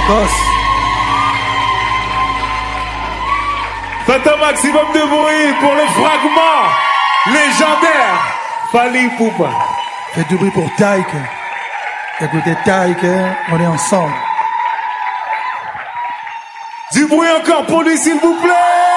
gosse. Faites un maximum de bruit pour le fragment légendaire Fally Ipupa. Faites du bruit pour Taïk. Écoutez Taïk, on est ensemble. Du bruit encore pour lui, s'il vous plaît.